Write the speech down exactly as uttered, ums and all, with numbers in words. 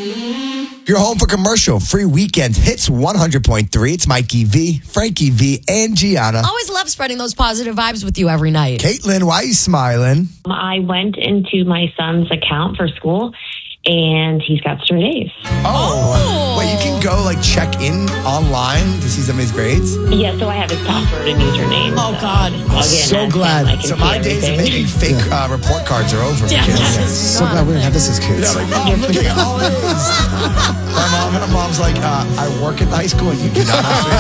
You're home for commercial free weekend hits one hundred point three. It's Mikey V, Frankie V, and Gianna. Always love spreading those positive vibes with you every night. Caitlin, why are you smiling? I went into my son's account for school, and he's got straight A's. Oh. Oh. Wait, you can go like check in online to see some of his grades? Yeah, so I have his password and username. Oh, so God. log in So as him. glad. I can So see my days of everything. making fake uh, report cards are over. for Yeah, kids. yes. So glad we didn't have this as kids. Yeah, like, Mom, look at all A's. My mom, my mom's like, uh, I work at the high school and you do not have to.